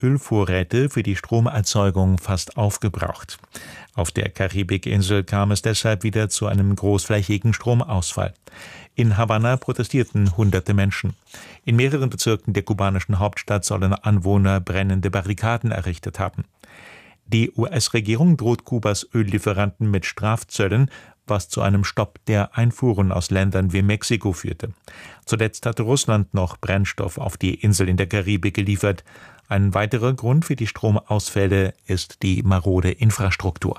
Ölvorräte für die Stromerzeugung fast aufgebraucht. Auf der Karibikinsel kam es deshalb wieder zu einem großflächigen Stromausfall. In Havanna protestierten hunderte Menschen. In mehreren Bezirken der kubanischen Hauptstadt sollen Anwohner brennende Barrikaden errichtet haben. Die US-Regierung droht Kubas Öllieferanten mit Strafzöllen, was zu einem Stopp der Einfuhren aus Ländern wie Mexiko führte. Zuletzt hatte Russland noch Brennstoff auf die Insel in der Karibik geliefert. Ein weiterer Grund für die Stromausfälle ist die marode Infrastruktur.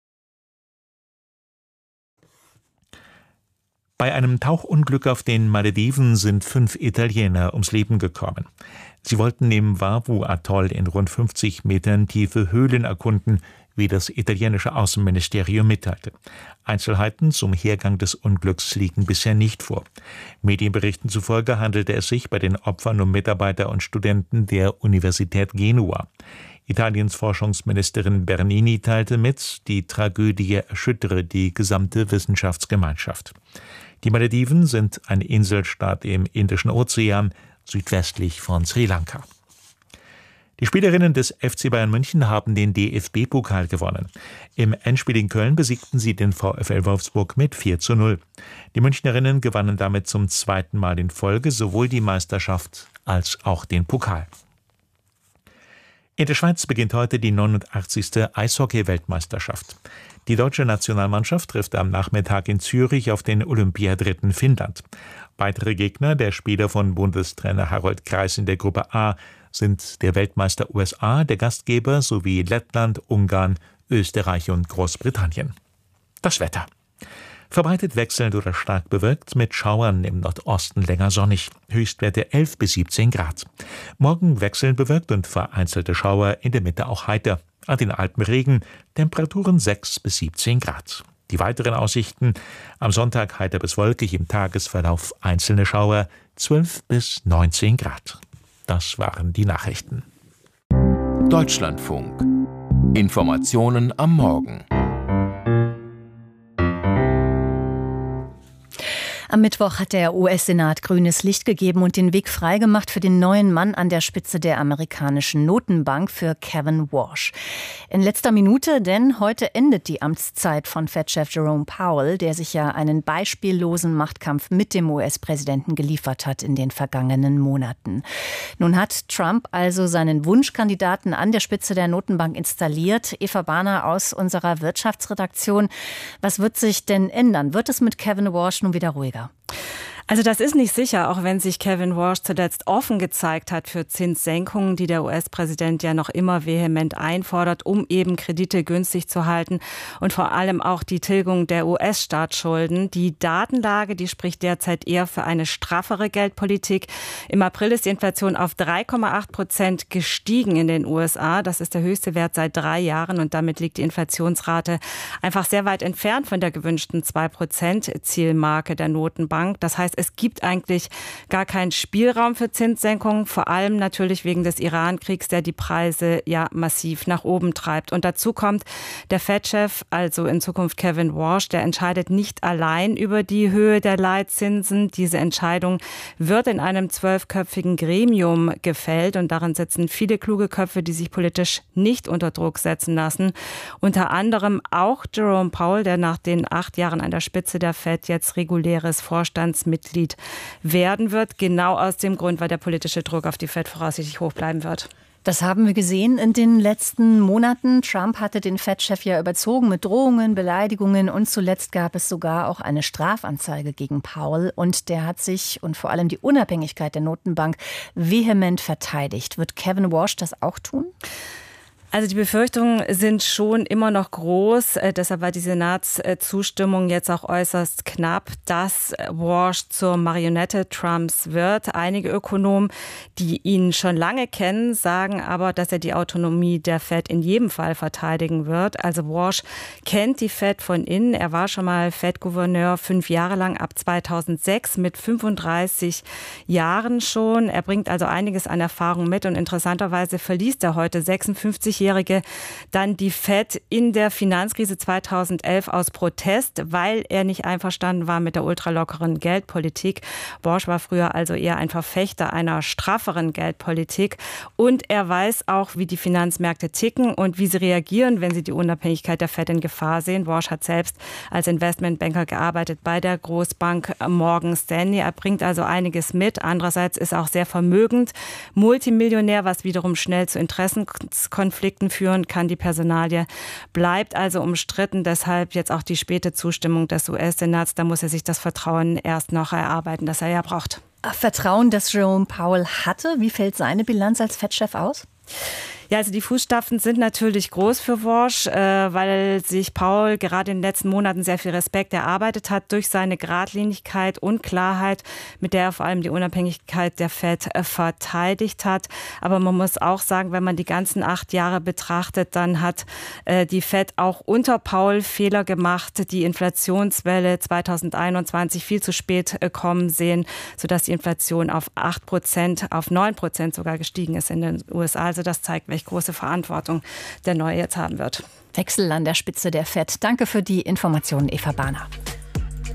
Bei einem Tauchunglück auf den Malediven sind 5 Italiener ums Leben gekommen. Sie wollten im Vavu-Atoll in rund 50 Metern tiefe Höhlen erkunden, wie das italienische Außenministerium mitteilte. Einzelheiten zum Hergang des Unglücks liegen bisher nicht vor. Medienberichten zufolge handelte es sich bei den Opfern um Mitarbeiter und Studenten der Universität Genua. Italiens Forschungsministerin Bernini teilte mit, die Tragödie erschüttere die gesamte Wissenschaftsgemeinschaft. Die Malediven sind ein Inselstaat im Indischen Ozean, südwestlich von Sri Lanka. Die Spielerinnen des FC Bayern München haben den DFB-Pokal gewonnen. Im Endspiel in Köln besiegten sie den VfL Wolfsburg mit 4:0. Die Münchnerinnen gewannen damit zum zweiten Mal in Folge sowohl die Meisterschaft als auch den Pokal. In der Schweiz beginnt heute die 89. Eishockey-Weltmeisterschaft. Die deutsche Nationalmannschaft trifft am Nachmittag in Zürich auf den Olympiadritten Finnland. Weitere Gegner der Spieler von Bundestrainer Harold Kreis in der Gruppe A sind der Weltmeister USA, der Gastgeber sowie Lettland, Ungarn, Österreich und Großbritannien. Das Wetter. Verbreitet wechselnd oder stark bewölkt, mit Schauern im Nordosten länger sonnig. Höchstwerte 11 bis 17 Grad. Morgen wechselnd bewölkt und vereinzelte Schauer, in der Mitte auch heiter. An den Alpen Regen, Temperaturen 6 bis 17 Grad. Die weiteren Aussichten: am Sonntag heiter bis wolkig, im Tagesverlauf einzelne Schauer, 12 bis 19 Grad. Das waren die Nachrichten. Deutschlandfunk. Informationen am Morgen. Am Mittwoch hat der US-Senat grünes Licht gegeben und den Weg freigemacht für den neuen Mann an der Spitze der amerikanischen Notenbank, für Kevin Warsh. In letzter Minute, denn heute endet die Amtszeit von Fed-Chef Jerome Powell, der sich ja einen beispiellosen Machtkampf mit dem US-Präsidenten geliefert hat in den vergangenen Monaten. Nun hat Trump also seinen Wunschkandidaten an der Spitze der Notenbank installiert. Eva Barner aus unserer Wirtschaftsredaktion. Was wird sich denn ändern? Wird es mit Kevin Warsh nun wieder ruhiger? Also das ist nicht sicher, auch wenn sich Kevin Warsh zuletzt offen gezeigt hat für Zinssenkungen, die der US-Präsident ja noch immer vehement einfordert, um eben Kredite günstig zu halten und vor allem auch die Tilgung der US-Staatsschulden. Die Datenlage, die spricht derzeit eher für eine straffere Geldpolitik. Im April ist die Inflation auf 3,8% gestiegen in den USA. Das ist der höchste Wert seit 3 Jahren und damit liegt die Inflationsrate einfach sehr weit entfernt von der gewünschten 2%-Zielmarke der Notenbank. Das heißt, es gibt eigentlich gar keinen Spielraum für Zinssenkungen, vor allem natürlich wegen des Iran-Kriegs, der die Preise ja massiv nach oben treibt. Und dazu kommt, der Fed-Chef, also in Zukunft Kevin Warsh, der entscheidet nicht allein über die Höhe der Leitzinsen. Diese Entscheidung wird in einem 12-köpfigen Gremium gefällt und darin sitzen viele kluge Köpfe, die sich politisch nicht unter Druck setzen lassen. Unter anderem auch Jerome Powell, der nach den 8 Jahren an der Spitze der Fed jetzt reguläres Vorstandsmitglied werden wird, genau aus dem Grund, weil der politische Druck auf die Fed voraussichtlich hoch bleiben wird. Das haben wir gesehen in den letzten Monaten. Trump hatte den Fed-Chef ja überzogen mit Drohungen, Beleidigungen und zuletzt gab es sogar auch eine Strafanzeige gegen Powell und der hat sich und vor allem die Unabhängigkeit der Notenbank vehement verteidigt. Wird Kevin Warsh das auch tun? Also die Befürchtungen sind schon immer noch groß. Deshalb war die Senatszustimmung jetzt auch äußerst knapp, dass Warsh zur Marionette Trumps wird. Einige Ökonomen, die ihn schon lange kennen, sagen aber, dass er die Autonomie der Fed in jedem Fall verteidigen wird. Also Warsh kennt die Fed von innen. Er war schon mal Fed-Gouverneur 5 Jahre lang, ab 2006 mit 35 Jahren schon. Er bringt also einiges an Erfahrung mit und interessanterweise verliest er heute 56 50-Jährige dann die Fed in der Finanzkrise 2011 aus Protest, weil er nicht einverstanden war mit der ultralockeren Geldpolitik. Warsh war früher also eher ein Verfechter einer strafferen Geldpolitik. Und er weiß auch, wie die Finanzmärkte ticken und wie sie reagieren, wenn sie die Unabhängigkeit der Fed in Gefahr sehen. Warsh hat selbst als Investmentbanker gearbeitet bei der Großbank Morgan Stanley. Er bringt also einiges mit. Andererseits ist er auch sehr vermögend, Multimillionär, was wiederum schnell zu Interessenkonflikten führen kann. Die Personalie bleibt also umstritten. Deshalb jetzt auch die späte Zustimmung des US-Senats. Da muss er sich das Vertrauen erst noch erarbeiten, das er ja braucht. Vertrauen, das Jerome Powell hatte. Wie fällt seine Bilanz als Fed-Chef aus? Ja, also die Fußstapfen sind natürlich groß für Warsh, weil sich Powell gerade in den letzten Monaten sehr viel Respekt erarbeitet hat durch seine Geradlinigkeit und Klarheit, mit der er vor allem die Unabhängigkeit der Fed verteidigt hat. Aber man muss auch sagen, wenn man die ganzen 8 Jahre betrachtet, dann hat die Fed auch unter Powell Fehler gemacht, die Inflationswelle 2021 viel zu spät kommen sehen, sodass die Inflation auf 8%, auf 9% sogar gestiegen ist in den USA. Also das zeigt, welche große Verantwortung der Neue jetzt haben wird. Wechsel an der Spitze der Fed. Danke für die Informationen, Eva Bahner.